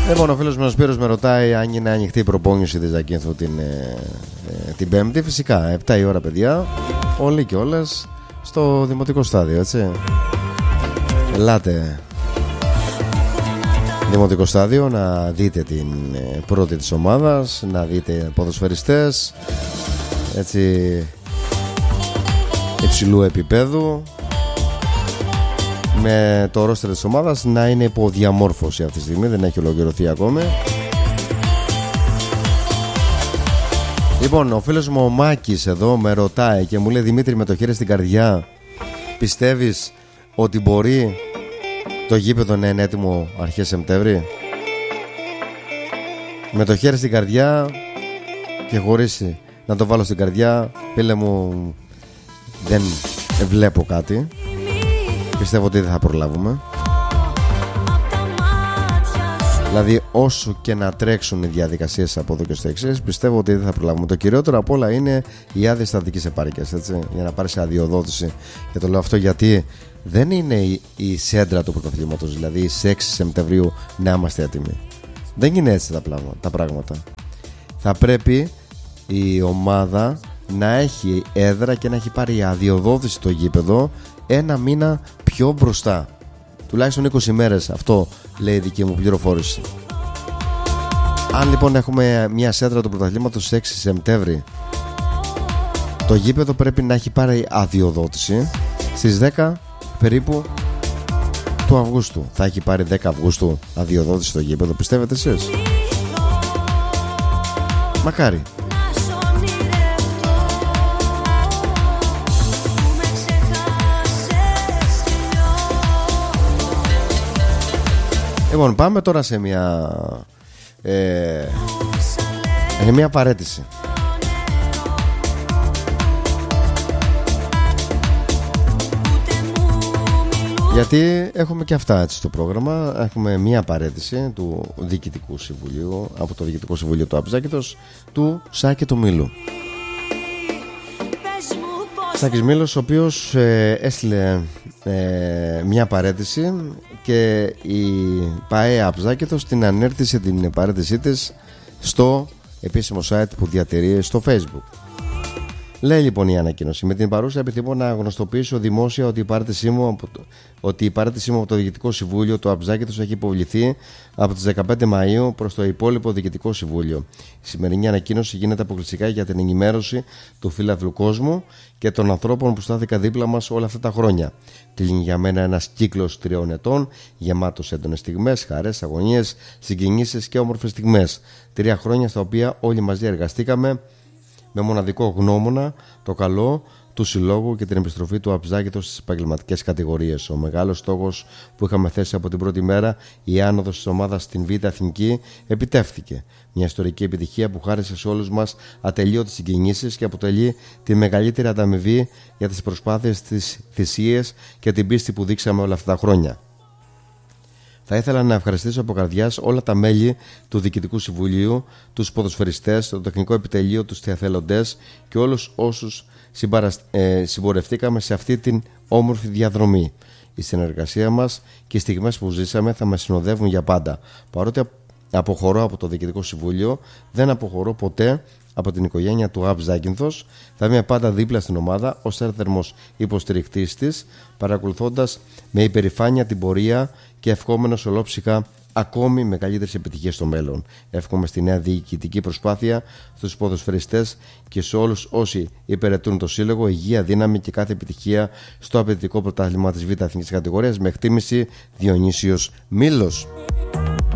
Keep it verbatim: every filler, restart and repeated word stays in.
Λοιπόν, ο φίλος μου ο Σπύρος με ρωτάει αν είναι ανοιχτή η προπόνηση της Ζακίνθου την, ε, ε, την Πέμπτη. Φυσικά, επτά η ώρα, παιδιά. Όλοι και όλες στο δημοτικό στάδιο, έτσι. Ελάτε δημοτικό στάδιο να δείτε την ε, πρώτη της ομάδας, να δείτε ποδοσφαιριστές, έτσι, υψηλού επίπεδου, με το ρόστερ της ομάδας να είναι υπό διαμόρφωση αυτή τη στιγμή, δεν έχει ολοκληρωθεί ακόμη. Λοιπόν, ο φίλος μου ο Μάκης εδώ με ρωτάει και μου λέει: Δημήτρη, με το χέρι στην καρδιά, πιστεύεις ότι μπορεί το γήπεδο να είναι έτοιμο αρχές Σεπτέμβρη? Με το χέρι στην καρδιά και χωρίς να το βάλω στην καρδιά, φίλε μου, δεν βλέπω κάτι. Πιστεύω ότι δεν θα προλάβουμε. Δηλαδή, όσο και να τρέξουν οι διαδικασίες από εδώ και στο εξής, πιστεύω ότι δεν θα προλάβουμε. Το κυριότερο απ' όλα είναι η άδεια στατικής επάρκειας, έτσι, για να πάρεις αδειοδότηση. Και το λέω αυτό γιατί δεν είναι η, η σέντρα του πρωταθλήματος, δηλαδή στις έξι Σεπτεμβρίου να είμαστε έτοιμοι. Δεν είναι έτσι τα, πλάγμα, τα πράγματα. Θα πρέπει η ομάδα να έχει έδρα και να έχει πάρει αδειοδότηση στο γήπεδο ένα μήνα πιο μπροστά. Τουλάχιστον είκοσι μέρες, αυτό λέει η δική μου πληροφόρηση. Αν λοιπόν έχουμε μια σέντρα του πρωταθλήματος στις έξι Σεπτέμβρη, το γήπεδο πρέπει να έχει πάρει αδειοδότηση στις δέκα περίπου του Αυγούστου. Θα έχει πάρει δέκα Αυγούστου αδειοδότηση στο γήπεδο, πιστεύετε εσείς? Μακάρι. Λοιπόν, πάμε τώρα σε μια ε, σε μια παρέτηση. Γιατί έχουμε και αυτά έτσι στο πρόγραμμα. Έχουμε μια παρέτηση του Διοικητικού Συμβουλίου, από το Διοικητικό Συμβουλίο του Αψάκητος, του Σάκη του Μήλου. Σάκης Μήλος, ο οποίος ε, έστειλε ε, μια παρέτηση και η ΠΑΕ Αψάκητος την ανέρτησε την παρέτησή της στο επίσημο site που διατηρεί στο Facebook. Λέει λοιπόν η ανακοίνωση: με την παρούσα επιθυμώ να γνωστοποιήσω δημόσια ότι η παρέτησή μου από το, ότι η παρέτησή μου από το Διοικητικό Συμβούλιο του Αψάκητος έχει υποβληθεί από τις δεκαπέντε Μαΐου προς το υπόλοιπο Διοικητικό Συμβούλιο. Η σημερινή ανακοίνωση γίνεται αποκλειστικά για την ενημέρωση του φύλαυλου κόσμου και των ανθρώπων που στάθηκαν δίπλα μας όλα αυτά τα χρόνια. Κλείνει για μένα ένας κύκλος τριών ετών, γεμάτος έντονες στιγμές, χαρές, αγωνίες, συγκινήσεις και όμορφες στιγμές. Τρία χρόνια στα οποία όλοι μαζί εργαστήκαμε με μοναδικό γνώμονα το καλό του συλλόγου και την επιστροφή του Αψάκητος στις επαγγελματικές κατηγορίες. Ο μεγάλος στόχος που είχαμε θέσει από την πρώτη μέρα, η άνοδος της ομάδας στην Β' Εθνική, επιτεύχθηκε. Μια ιστορική επιτυχία που χάρισε σε όλους μας ατελείωτες συγκινήσεις και αποτελεί τη μεγαλύτερη ανταμοιβή για τις προσπάθειες, τις θυσίες και την πίστη που δείξαμε όλα αυτά τα χρόνια. Θα ήθελα να ευχαριστήσω από καρδιάς όλα τα μέλη του Διοικητικού Συμβουλίου, τους ποδοσφαιριστές, το τεχνικό επιτελείο, τους εθελοντές και όλους όσους συμπαρασ... ε, συμπορευτήκαμε σε αυτή την όμορφη διαδρομή. Η συνεργασία μας και οι στιγμές που ζήσαμε θα μας συνοδεύουν για πάντα. Παρότι αποχωρώ από το Διοικητικό Συμβούλιο, δεν αποχωρώ ποτέ από την οικογένεια του Αψάκυνθος. Θα είμαι πάντα δίπλα στην ομάδα ως έρθερμος υποστηρικτής της, παρακολουθώντας με υπερηφάνεια την πορεία και ευχόμενος ολόψυχα ακόμη με καλύτερες επιτυχίες στο μέλλον. Εύχομαι στη νέα διοικητική προσπάθεια, στους ποδοσφαιριστές και σε όλους όσοι υπηρετούν το σύλλογο υγεία, δύναμη και κάθε επιτυχία στο απαιτητικό πρωτάθλημα της Β' Εθνικής κατηγορίας. Με εκτίμηση, Διονύσιος Μήλος.